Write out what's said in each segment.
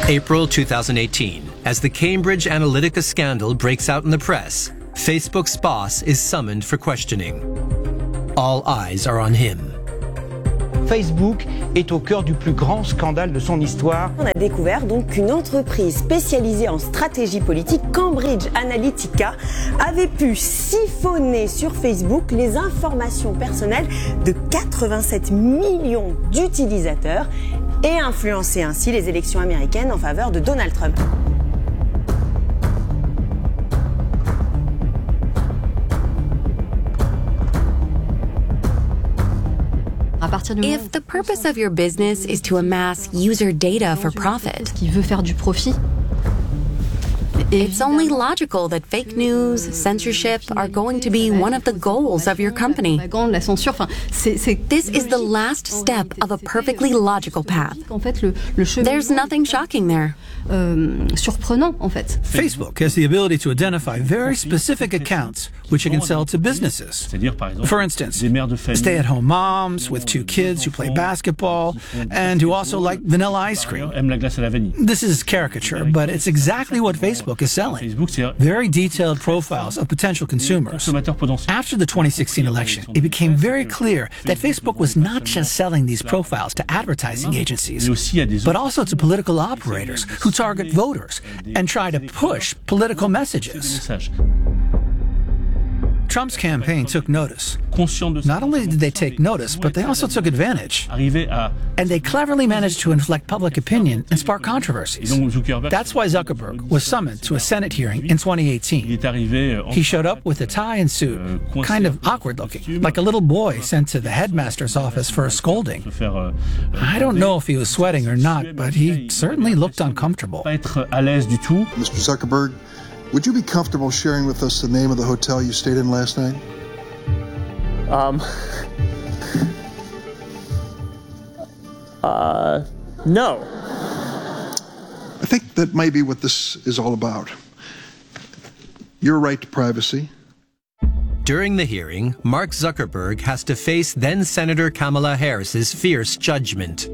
April 2018. As the Cambridge Analytica scandal breaks out in the press, Facebook's boss is summoned for questioning. All eyes are on him. Facebook est au cœur du plus grand scandale de son histoire. On a découvert donc qu'une entreprise spécialisée en stratégie politique, Cambridge Analytica, avait pu siphonner sur Facebook les informations personnelles de 87 millions d'utilisateurs et influencer ainsi les élections américaines en faveur de Donald Trump. If the purpose of your business is to amass user data for profit, qui veut faire du profit, it's only logical that fake news, censorship are going to be one of the goals of your company. La censure, This is the last step of a perfectly logical path. En fait, le There's nothing shocking there. Surprenant, en fait. Facebook has the ability to identify very specific accounts which it can sell to businesses. For instance, stay-at-home moms with 2 kids who play basketball and who also like vanilla ice cream. This is caricature, but it's exactly what Facebook is selling. Very detailed profiles of potential consumers. After the 2016 election, it became very clear that Facebook was not just selling these profiles to advertising agencies, but also to political operators who target voters and try to push political messages. Trump's campaign took notice. Not only did they take notice, but they also took advantage. And they cleverly managed to inflect public opinion and spark controversies. That's why Zuckerberg was summoned to a Senate hearing in 2018. He showed up with a tie and suit, kind of awkward looking, like a little boy sent to the headmaster's office for a scolding. I don't know if he was sweating or not, but he certainly looked uncomfortable. Mr. Zuckerberg, would you be comfortable sharing with us the name of the hotel you stayed in last night? No. I think that may be what this is all about. Your right to privacy. During the hearing, Mark Zuckerberg has to face then-Senator Kamala Harris's fierce judgment.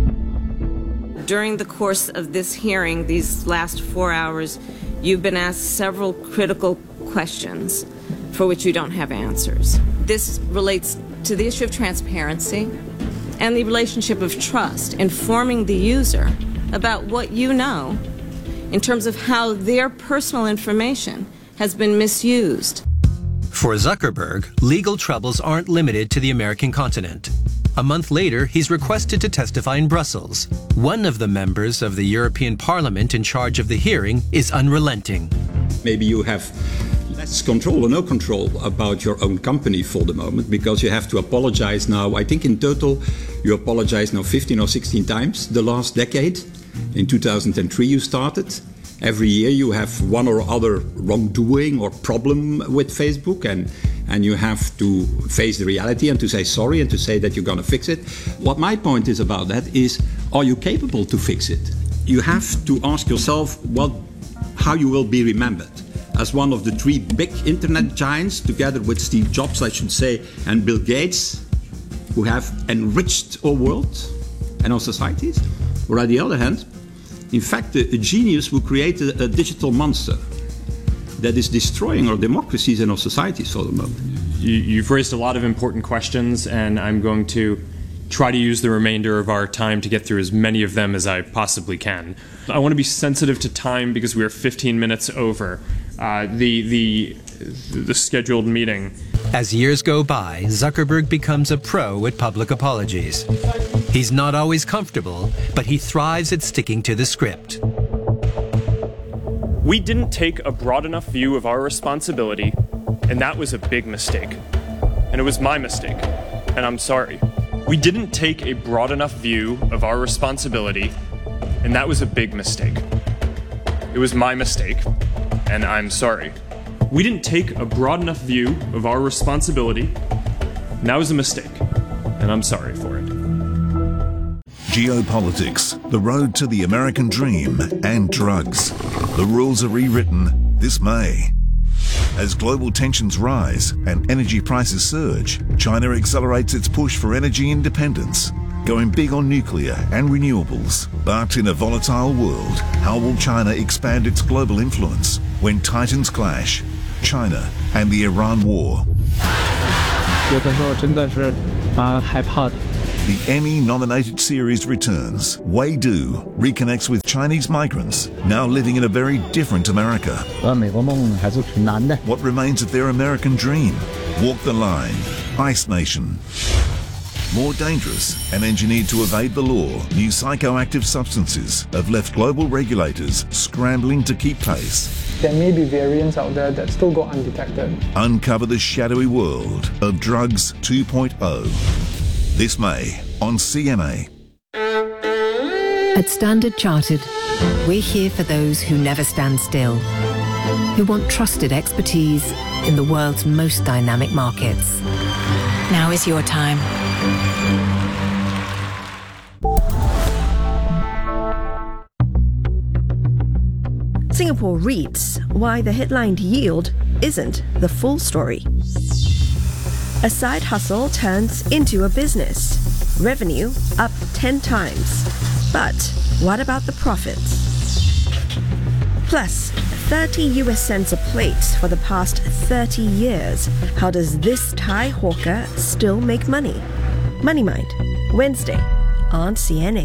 During the course of this hearing, these last 4 hours, you've been asked several critical questions for which you don't have answers. This relates to the issue of transparency and the relationship of trust, informing the user about what you know in terms of how their personal information has been misused. For Zuckerberg, legal troubles aren't limited to the American continent. A month later, he's requested to testify in Brussels. One of the members of the European Parliament in charge of the hearing is unrelenting. Maybe you have less control or no control about your own company for the moment, because you have to apologize now. I think in total you apologize now 15 or 16 times the last decade. In 2003 you started. Every year you have one or other wrongdoing or problem with Facebook, and you have to face the reality and to say sorry and to say that you're going to fix it. What my point is about that is, are you capable to fix it? You have to ask yourself how you will be remembered. As one of the 3 big internet giants, together with Steve Jobs, I should say, and Bill Gates, who have enriched our world and our societies. Or on the other hand, in fact, a genius who created a digital monster that is destroying our democracies and our societies for the moment. You've raised a lot of important questions, and I'm going to try to use the remainder of our time to get through as many of them as I possibly can. I want to be sensitive to time because we are 15 minutes over the scheduled meeting. As years go by, Zuckerberg becomes a pro at public apologies. He's not always comfortable, but he thrives at sticking to the script. We didn't take a broad enough view of our responsibility, and that was a big mistake. And it was my mistake, and I'm sorry. We didn't take a broad enough view of our responsibility, and that was a big mistake. It was my mistake, and I'm sorry. We didn't take a broad enough view of our responsibility, and that was a mistake, and I'm sorry for it. Geopolitics, the road to the American dream, and drugs. The rules are rewritten this May. As global tensions rise and energy prices surge, China accelerates its push for energy independence. going big on nuclear and renewables. But in a volatile world, how will China expand its global influence when titans clash? China and the Iran war. The Emmy-nominated series returns. Wei Du reconnects with Chinese migrants now living in a very different America. What remains of their American dream? Walk the Line, Ice Nation. More dangerous and engineered to evade the law, new psychoactive substances have left global regulators scrambling to keep pace. There may be variants out there that still go undetected. Uncover the shadowy world of Drugs 2.0. This May on CMA. At Standard Chartered, we're here for those who never stand still, who want trusted expertise in the world's most dynamic markets. Now is your time. Singapore REITs, why the headline yield isn't the full story. A side hustle turns into a business. Revenue up 10 times. But what about the profits? Plus, 30 US cents a plate for the past 30 years. How does this Thai hawker still make money? Money Mind, Wednesday on CNA.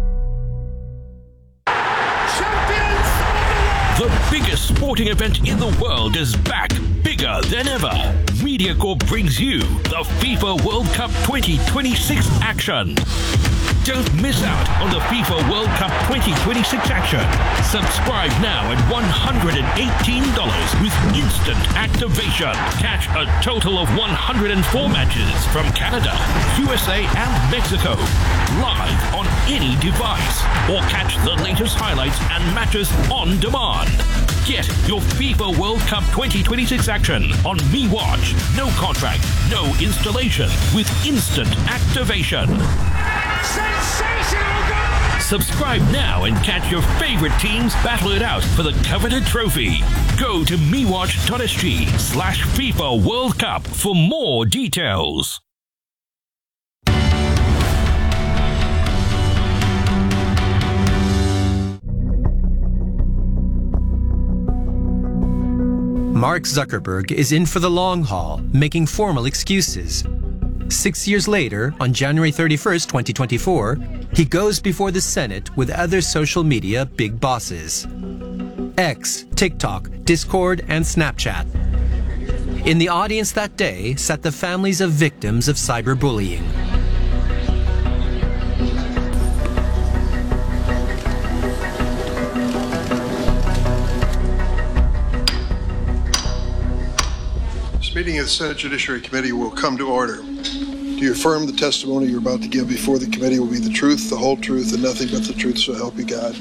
The biggest sporting event in the world is back, bigger than ever. MediaCorp brings you the FIFA World Cup 2026 action. Don't miss out on the FIFA World Cup 2026 action. Subscribe now at $118 with instant activation. Catch a total of 104 matches from Canada, USA and Mexico. Live on any device. Or catch the latest highlights and matches on demand. Get your FIFA World Cup 2026 action on MeWatch. No contract, no installation with instant activation. Sensational goal! Subscribe now and catch your favorite teams battle it out for the coveted trophy. Go to mewatch.sg/FIFA World Cup for more details. Mark Zuckerberg is in for the long haul, making formal excuses. 6 years later, on January 31st, 2024, he goes before the Senate with other social media big bosses. X, TikTok, Discord, and Snapchat. In the audience that day sat the families of victims of cyberbullying. This meeting of the Senate Judiciary Committee will come to order. Do you affirm the testimony you're about to give before the committee will be the truth, the whole truth, and nothing but the truth, so help you God?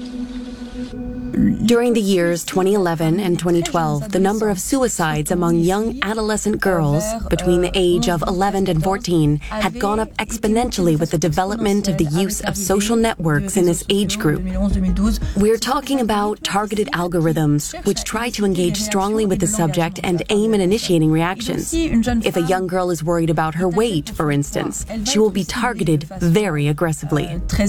During the years 2011 and 2012, the number of suicides among young adolescent girls between the age of 11 and 14 had gone up exponentially with the development of the use of social networks in this age group. We're talking about targeted algorithms, which try to engage strongly with the subject and aim at initiating reactions. If a young girl is worried about her weight, for instance, she will be targeted very aggressively.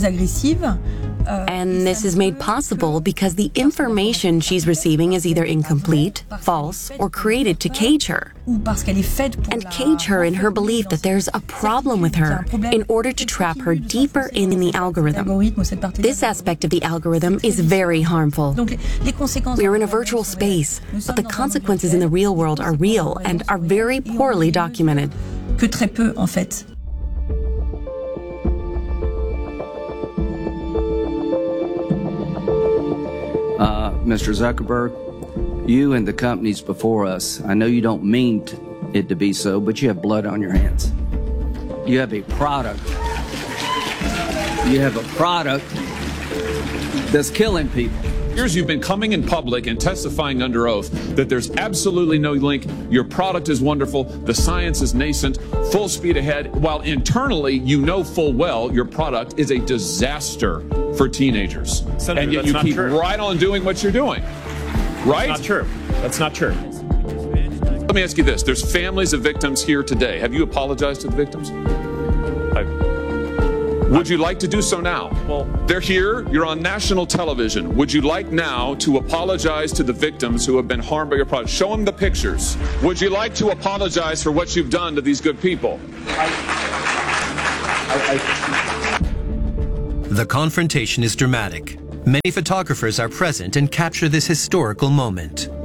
And this is made possible because the information she's receiving is either incomplete, false, or created to cage her. And cage her in her belief that there's a problem with her in order to trap her deeper in the algorithm. This aspect of the algorithm is very harmful. We're in a virtual space, but the consequences in the real world are real and are very poorly documented. Que très peu, en fait. Mr. Zuckerberg, you and the companies before us, I know you don't mean it to be so, but you have blood on your hands. You have a product. You have a product that's killing people. Years you've been coming in public and testifying under oath that there's absolutely no link. Your product is wonderful. The science is nascent, full speed ahead, while internally you know full well your product is a disaster for teenagers. Senator, and yet you keep right on doing what you're doing. Right? That's not true. That's not true. Let me ask you this. There's families of victims here today. Have you apologized to the victims? Would you like to do so now? Well, they're here. You're on national television. Would you like now to apologize to the victims who have been harmed by your product? Show them the pictures. Would you like to apologize for what you've done to these good people? The confrontation is dramatic. Many photographers are present and capture this historical moment.